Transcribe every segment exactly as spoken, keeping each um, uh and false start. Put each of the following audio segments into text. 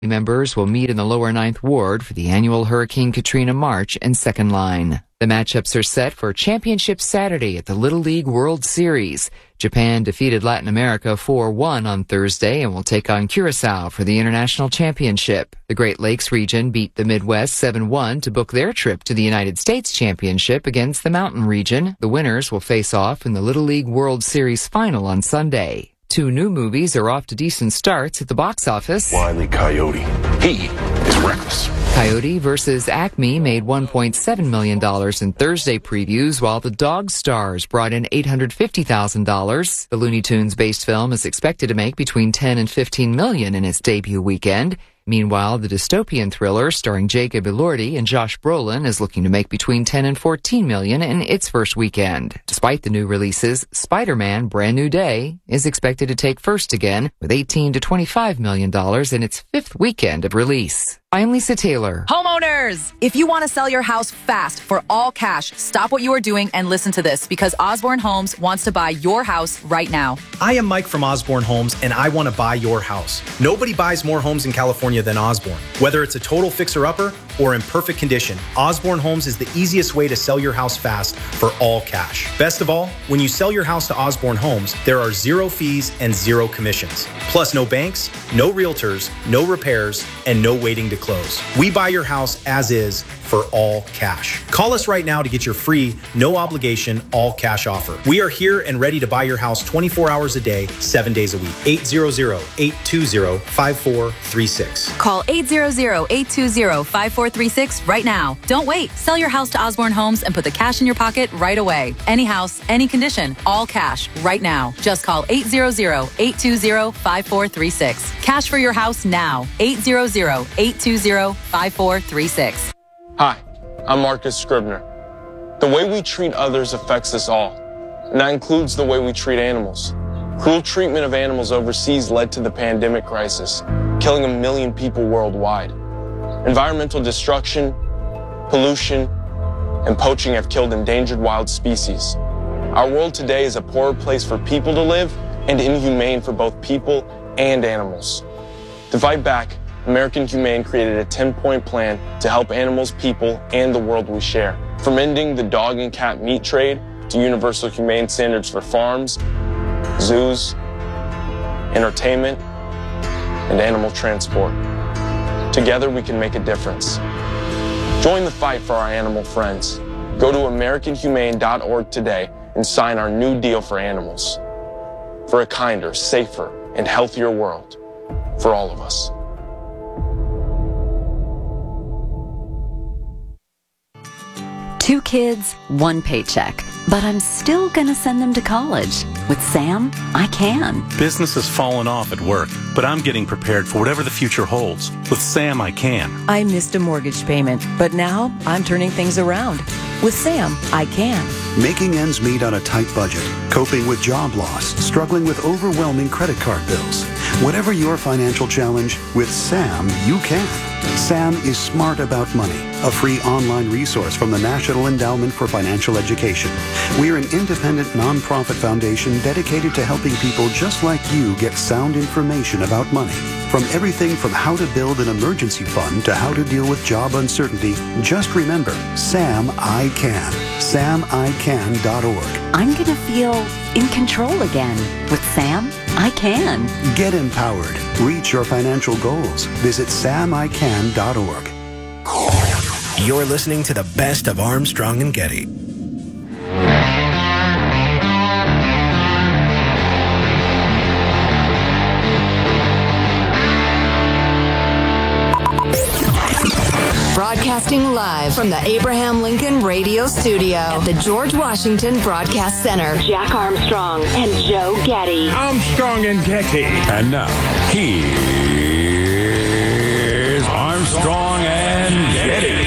Members will meet in the lower ninth ward for the annual Hurricane Katrina March and Second Line. The matchups are set for Championship Saturday at the Little League World Series. Japan defeated Latin America four one on Thursday and will take on Curacao for the International Championship. The Great Lakes region beat the Midwest seven one to book their trip to the United States Championship against the Mountain region. The winners will face off in the Little League World Series final on Sunday. Two new movies are off to decent starts at the box office. Wile E. Coyote. He is reckless. Coyote versus Acme made one point seven million dollars in Thursday previews, while The Dog Stars brought in eight hundred fifty thousand dollars. The Looney Tunes-based film is expected to make between ten and fifteen million dollars in its debut weekend. Meanwhile, the dystopian thriller starring Jacob Elordi and Josh Brolin is looking to make between ten and fourteen million dollars in its first weekend. Despite the new releases, Spider-Man Brand New Day is expected to take first again with eighteen to twenty-five million dollars in its fifth weekend of release. I'm Lisa Taylor. Homeowners, if you want to sell your house fast for all cash, stop what you are doing and listen to this, because Osborne Homes wants to buy your house right now. I am Mike from Osborne Homes, and I want to buy your house. Nobody buys more homes in California than Osborne. Whether it's a total fixer-upper or in perfect condition, Osborne Homes is the easiest way to sell your house fast for all cash. Best of all, when you sell your house to Osborne Homes, there are zero fees and zero commissions. Plus no banks, no realtors, no repairs, and no waiting to close. We buy your house as is for all cash. Call us right now to get your free, no obligation, all cash offer. We are here and ready to buy your house twenty-four hours a day, seven days a week. eight hundred, eight two zero, five four three six. Call eight hundred, eight two zero, five four three six right now. Don't wait. Sell your house to Osborne Homes and put the cash in your pocket right away. Any house, any condition, all cash right now. Just call eight hundred, eight two zero, five four three six. Cash for your house now. eight hundred, eight two zero, five four three six. Hi, I'm Marcus Scribner. The way we treat others affects us all, and that includes the way we treat animals. Cruel treatment of animals overseas led to the pandemic crisis, killing a million people worldwide. Environmental destruction, pollution, and poaching have killed endangered wild species. Our world today is a poorer place for people to live and inhumane for both people and animals. To fight back, American Humane created a ten-point plan to help animals, people, and the world we share. From ending the dog and cat meat trade to universal humane standards for farms, zoos, entertainment, and animal transport. Together we can make a difference. Join the fight for our animal friends. Go to american humane dot org today and sign our new deal for animals. For a kinder, safer, and healthier world for all of us. Two kids, one paycheck. But I'm still gonna send them to college. With Sam, I can. Business has fallen off at work, but I'm getting prepared for whatever the future holds. With Sam, I can. I missed a mortgage payment, but now I'm turning things around. With Sam, I can. Making ends meet on a tight budget, coping with job loss, struggling with overwhelming credit card bills. Whatever your financial challenge, with Sam, you can. Sam is Smart About Money, a free online resource from the National Endowment for Financial Education. We're an independent nonprofit foundation dedicated to helping people just like you get sound information about money. From everything from how to build an emergency fund to how to deal with job uncertainty, just remember, Sam I Can. sam I can dot org. I'm gonna feel in control again. With Sam, I can. Get empowered. Reach your financial goals. Visit sam I can dot org. You're listening to the best of Armstrong and Getty. Broadcasting live from the Abraham Lincoln Radio Studio at the George Washington Broadcast Center. Jack Armstrong and Joe Getty. Armstrong and Getty. And now, here's Armstrong and Getty.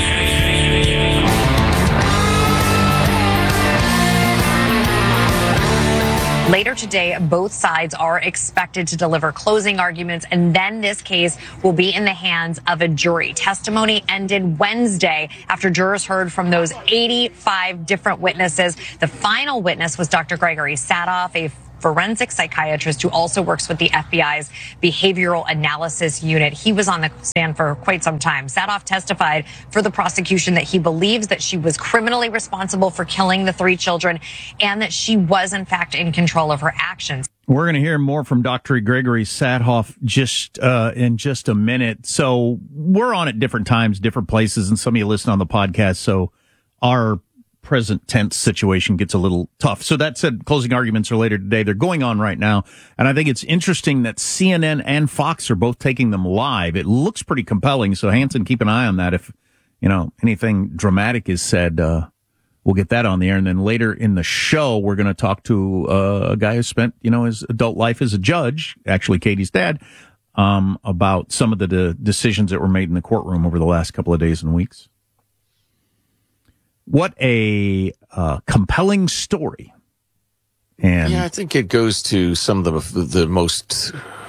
Later today, both sides are expected to deliver closing arguments, and then this case will be in the hands of a jury. Testimony ended Wednesday after jurors heard from those eighty-five different witnesses. The final witness was Doctor Gregory Sadoff, a forensic psychiatrist who also works with the F B I's Behavioral Analysis Unit. He was on the stand for quite some time. Sadoff testified for the prosecution that he believes that she was criminally responsible for killing the three children and that she was, in fact, in control of her actions. We're going to hear more from Doctor Gregory Sadoff just uh, in just a minute. So we're on at different times, different places, and some of you listen on the podcast, so our present tense situation gets a little tough. So that said, closing arguments are later today. They're going on right now, and I think it's interesting that C N N and Fox are both taking them live. It looks pretty compelling, so Hanson, keep an eye on that. If, you know, anything dramatic is said, uh, we'll get that on the air. And then later in the show, we're going to talk to uh, a guy who spent, you know, his adult life as a judge, actually Katie's dad, um, about some of the de- decisions that were made in the courtroom over the last couple of days and weeks. What a uh, compelling story. And yeah, I think it goes to some of the, the most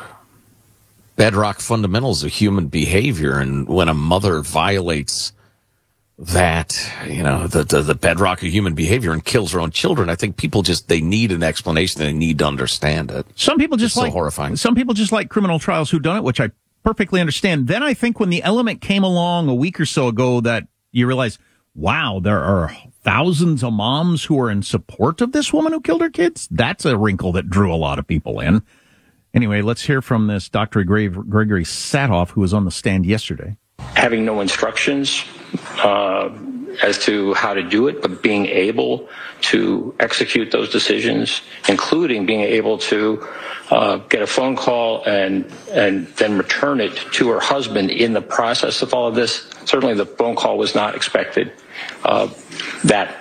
bedrock fundamentals of human behavior. And when a mother violates that, you know, the, the the bedrock of human behavior and kills her own children, I think people just, they need an explanation. They need to understand it. Some people just it's like, so horrifying. Some people just like criminal trials who done it, which I perfectly understand. Then I think when the element came along a week or so ago that you realize, wow, there are thousands of moms who are in support of this woman who killed her kids. That's a wrinkle that drew a lot of people in. Anyway, let's hear from this Doctor Gregory Sadoff, who was on the stand yesterday. Having no instructions uh, as to how to do it, but being able to execute those decisions, including being able to uh, get a phone call and and then return it to her husband in the process of all of this. Certainly the phone call was not expected. Uh, that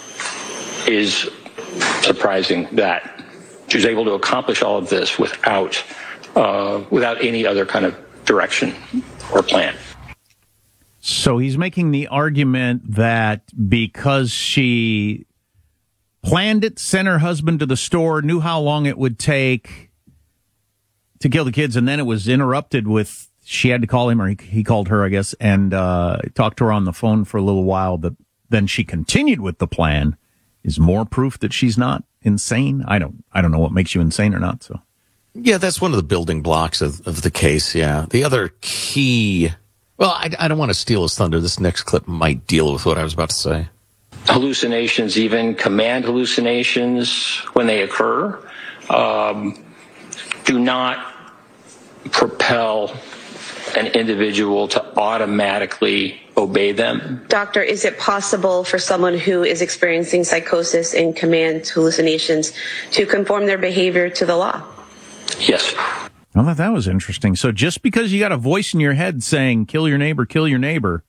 is surprising that she was able to accomplish all of this without uh, without any other kind of direction or plan. So he's making the argument that because she planned it, sent her husband to the store, knew how long it would take to kill the kids, and then it was interrupted with, she had to call him, or he, he called her, I guess, and uh, talked to her on the phone for a little while, but then she continued with the plan, is more proof that she's not insane. I don't I don't know what makes you insane or not. So yeah, that's one of the building blocks of, of the case, yeah. The other key... Well, I, I don't want to steal his thunder. This next clip might deal with what I was about to say. Hallucinations, even command hallucinations, when they occur, um, do not propel an individual to automatically obey them. Doctor, is it possible for someone who is experiencing psychosis and command hallucinations to conform their behavior to the law? Yes. I thought that was interesting. So just because you got a voice in your head saying, kill your neighbor, kill your neighbor,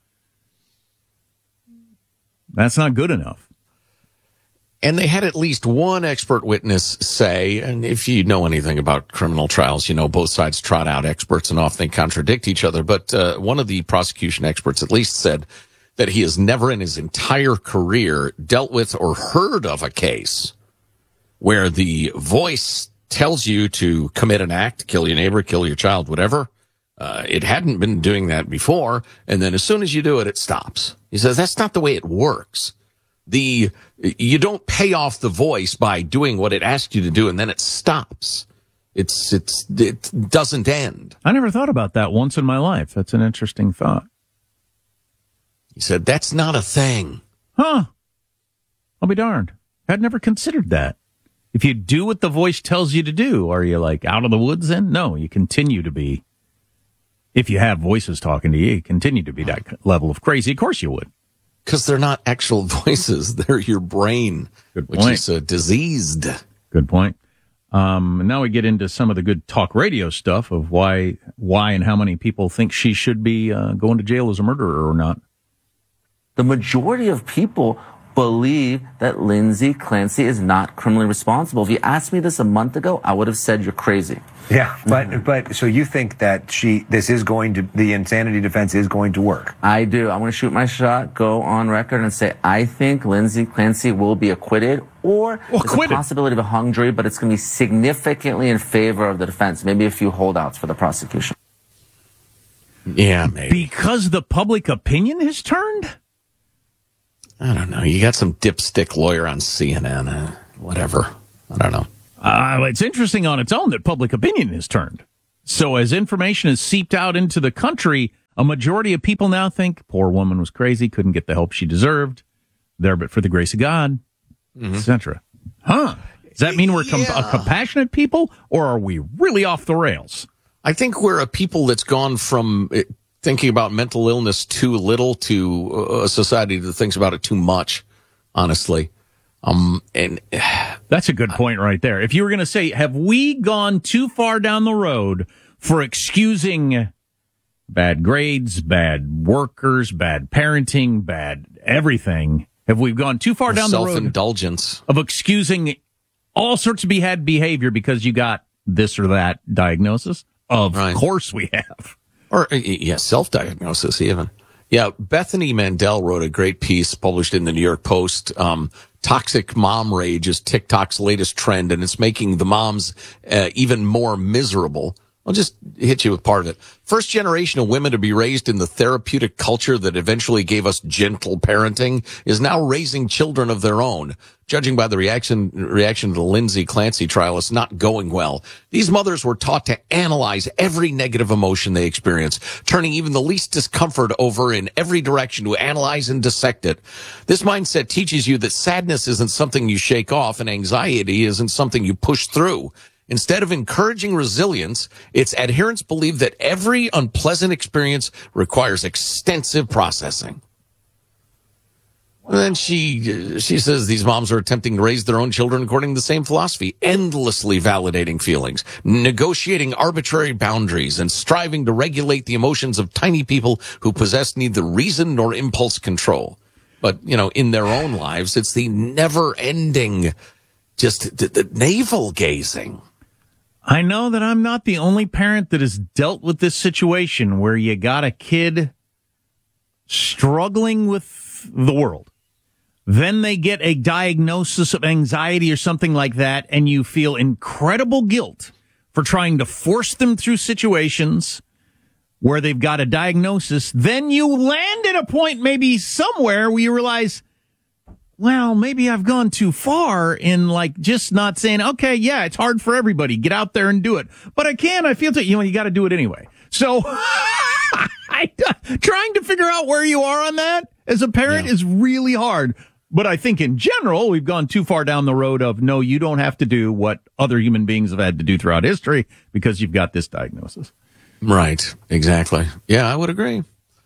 that's not good enough. And they had at least one expert witness say, and if you know anything about criminal trials, you know both sides trot out experts and often they contradict each other. But uh, one of the prosecution experts at least said that he has never in his entire career dealt with or heard of a case where the voice tells you to commit an act, kill your neighbor, kill your child, whatever. Uh, it hadn't been doing that before. And then as soon as you do it, it stops. He says that's not the way it works. The, you don't pay off the voice by doing what it asks you to do and then it stops. It's, it's, it doesn't end. I never thought about that once in my life. That's an interesting thought. He said, that's not a thing. Huh. I'll be darned. I'd never considered that. If you do what the voice tells you to do, are you like out of the woods then? No, you continue to be. If you have voices talking to you, you continue to be that level of crazy. Of course you would. Because they're not actual voices. They're your brain, good which point. is uh, diseased. Good point. Um, and now we get into some of the good talk radio stuff of why, why and how many people think she should be uh, going to jail as a murderer or not. The majority of people believe that Lindsay Clancy is not criminally responsible. If you asked me this a month ago, I would have said you're crazy. Yeah, but mm-hmm. but so you think that she this is going to the insanity defense is going to work? I do. I'm going to shoot my shot, go on record and say I think Lindsay Clancy will be acquitted, or well, there's acquitted. a possibility of a hung jury, but it's going to be significantly in favor of the defense. Maybe a few holdouts for the prosecution. Yeah, maybe because the public opinion has turned. I don't know. You got some dipstick lawyer on C N N, uh, whatever. I don't know. Uh, it's interesting on its own that public opinion has turned. So as information has seeped out into the country, a majority of people now think poor woman was crazy, couldn't get the help she deserved, there but for the grace of God, mm-hmm. et cetera. Huh. Does that mean we're com- yeah. a compassionate people, or are we really off the rails? I think we're a people that's gone from thinking about mental illness too little to a society that thinks about it too much, honestly. Um, and that's a good point right there. If you were going to say, have we gone too far down the road for excusing bad grades, bad workers, bad parenting, bad everything? Have we gone too far down the road? Self-indulgence. Of excusing all sorts of bad behavior because you got this or that diagnosis? Of right. course we have. Or, yeah, self-diagnosis even. Yeah, Bethany Mandel wrote a great piece published in the New York Post. Um, Toxic mom rage is TikTok's latest trend, and it's making the moms uh, even more miserable. I'll just hit you with part of it. First generation of women to be raised in the therapeutic culture that eventually gave us gentle parenting is now raising children of their own. Judging by the reaction reaction to the Lindsay Clancy trial, it's not going well. These mothers were taught to analyze every negative emotion they experience, turning even the least discomfort over in every direction to analyze and dissect it. This mindset teaches you that sadness isn't something you shake off and anxiety isn't something you push through. Instead of encouraging resilience, its adherents believe that every unpleasant experience requires extensive processing. And then she she says these moms are attempting to raise their own children according to the same philosophy, endlessly validating feelings, negotiating arbitrary boundaries, and striving to regulate the emotions of tiny people who possess neither reason nor impulse control. But, you know, in their own lives, it's the never-ending, just the, the navel-gazing. I know that I'm not the only parent that has dealt with this situation where you got a kid struggling with the world. Then they get a diagnosis of anxiety or something like that, and you feel incredible guilt for trying to force them through situations where they've got a diagnosis. Then you land at a point maybe somewhere where you realize, well, maybe I've gone too far in like just not saying, okay, yeah, it's hard for everybody. Get out there and do it. But I can, I feel, t- you know, you got to do it anyway. So I, trying to figure out where you are on that as a parent yeah. is really hard. But I think in general, we've gone too far down the road of, no, you don't have to do what other human beings have had to do throughout history because you've got this diagnosis. Right. Exactly. Yeah, I would agree.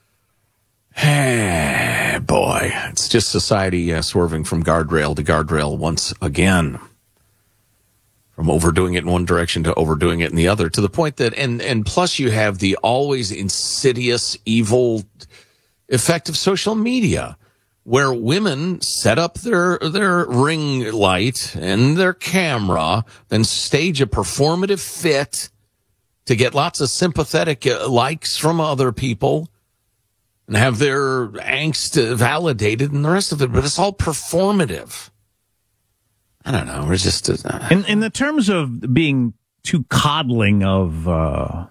Hey, boy, it's just society uh, swerving from guardrail to guardrail once again. From overdoing it in one direction to overdoing it in the other, to the point that, and, and plus you have the always insidious, evil effect of social media, where women set up their, their ring light and their camera, then stage a performative fit to get lots of sympathetic uh, likes from other people, and have their angst validated and the rest of it, but it's all performative. I don't know. We're just uh, in in the terms of being too coddling of uh,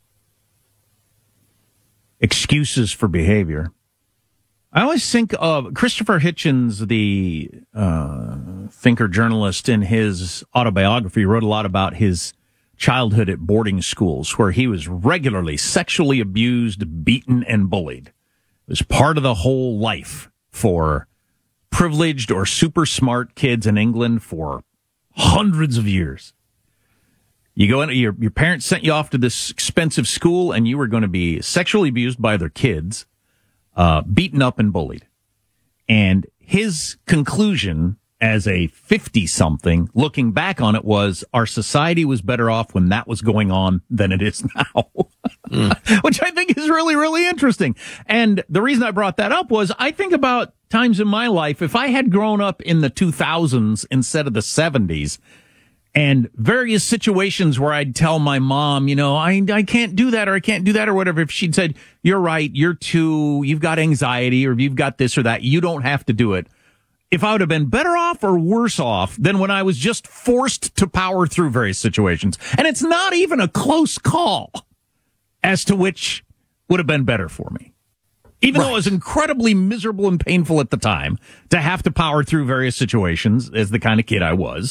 excuses for behavior. I always think of Christopher Hitchens, the uh, thinker journalist, in his autobiography, wrote a lot about his childhood at boarding schools, where he was regularly sexually abused, beaten, and bullied. It was part of the whole life for privileged or super smart kids in England for hundreds of years. You go in, your, your parents sent you off to this expensive school, and you were going to be sexually abused by their kids, uh, beaten up and bullied. And his conclusion as a fifty-something, looking back on it, was our society was better off when that was going on than it is now. Mm. Which I think is really, really interesting. And the reason I brought that up was I think about times in my life, if I had grown up in the two thousands instead of the seventies, and various situations where I'd tell my mom, you know, I I can't do that or I can't do that or whatever. If she'd said, you're right, you're too, you've got anxiety or you've got this or that, you don't have to do it. If I would have been better off or worse off than when I was just forced to power through various situations. And it's not even a close call as to which would have been better for me. Even right. though it was incredibly miserable and painful at the time to have to power through various situations as the kind of kid I was,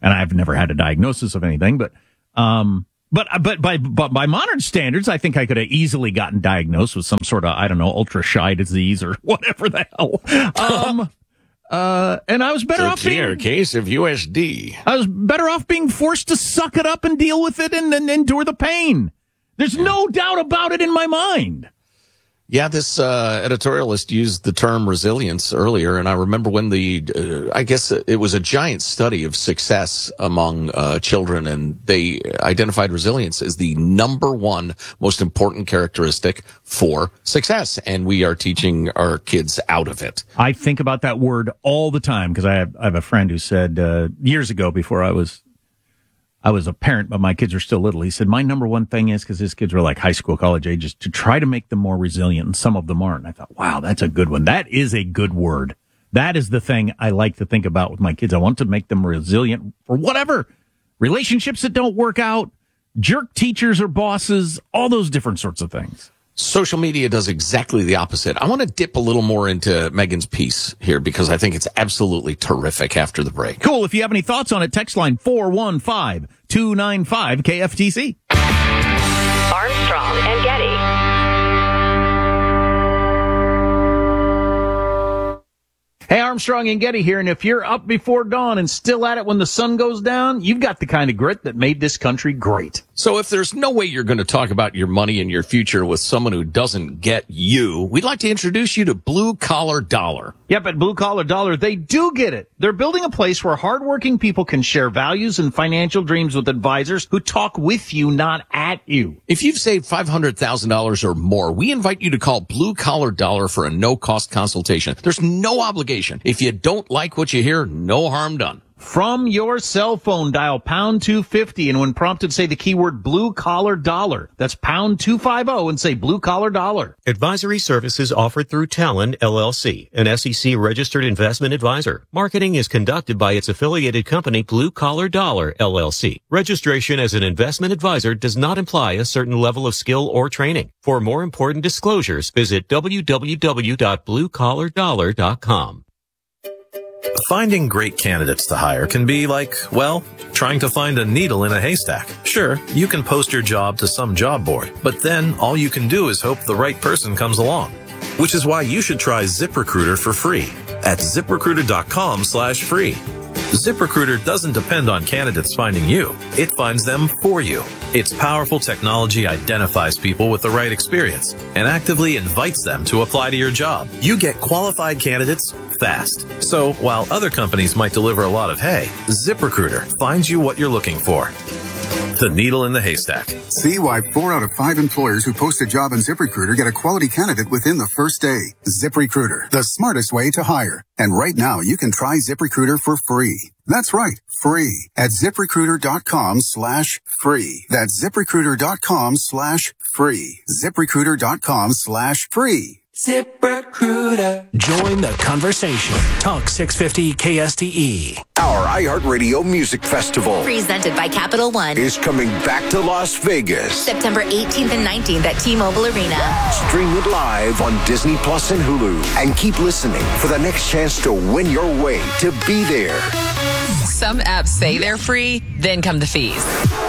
and I've never had a diagnosis of anything, but, um, but, but by, but by modern standards, I think I could have easily gotten diagnosed with some sort of, I don't know, ultra shy disease or whatever the hell. Um, uh, and I was better off being a case of U S D. I was better off being forced to suck it up and deal with it and then endure the pain. There's no doubt about it in my mind. Yeah, this uh, editorialist used the term resilience earlier, and I remember when the, uh, I guess it was a giant study of success among uh, children, and they identified resilience as the number one most important characteristic for success, and we are teaching our kids out of it. I think about that word all the time because I have, I have a friend who said uh, years ago before I was I was a parent, but my kids are still little. He said, my number one thing is, because his kids were like high school, college ages, to try to make them more resilient, and some of them aren't. And I thought, wow, that's a good one. That is a good word. That is the thing I like to think about with my kids. I want to make them resilient for whatever. Relationships that don't work out, jerk teachers or bosses, all those different sorts of things. Social media does exactly the opposite. I want to dip a little more into Megan's piece here because I think it's absolutely terrific after the break. Cool. If you have any thoughts on it, text line four one five, two nine five, K F T C. Armstrong and Getty. Hey, Armstrong and Getty here, and if you're up before dawn and still at it when the sun goes down, you've got the kind of grit that made this country great. So if there's no way you're going to talk about your money and your future with someone who doesn't get you, we'd like to introduce you to Blue Collar Dollar. Yep, at Blue Collar Dollar, they do get it. They're building a place where hardworking people can share values and financial dreams with advisors who talk with you, not at you. If you've saved five hundred thousand dollars or more, we invite you to call Blue Collar Dollar for a no-cost consultation. There's no obligation. If you don't like what you hear, no harm done. From your cell phone, dial pound two fifty, and when prompted, say the keyword Blue Collar Dollar. That's pound two fifty and say Blue Collar Dollar. Advisory services offered through Talon, L L C, an S E C-registered investment advisor. Marketing is conducted by its affiliated company, Blue Collar Dollar, L L C. Registration as an investment advisor does not imply a certain level of skill or training. For more important disclosures, visit w w w dot blue collar dollar dot com. Finding great candidates to hire can be like, well, trying to find a needle in a haystack. Sure, you can post your job to some job board, but then all you can do is hope the right person comes along. Which is why you should try ZipRecruiter for free at ZipRecruiter.com slash free. ZipRecruiter doesn't depend on candidates finding you. It finds them for you. Its powerful technology identifies people with the right experience and actively invites them to apply to your job. You get qualified candidates fast. So while other companies might deliver a lot of hay, ZipRecruiter finds you what you're looking for. The needle in the haystack. See why four out of five employers who post a job on ZipRecruiter get a quality candidate within the first day. ZipRecruiter, the smartest way to hire. And right now, you can try ZipRecruiter for free. That's right, free at ZipRecruiter.com slash free. That's ZipRecruiter.com slash free. ZipRecruiter.com slash free. ZipRecruiter. Join the conversation. Talk six fifty K S T E. Our iHeartRadio Music Festival, Presented by Capital One, is coming back to Las Vegas. September eighteenth and nineteenth at T-Mobile Arena. Stream it live on Disney Plus and Hulu. And keep listening for the next chance to win your way to be there. Some apps say they're free, then come the fees.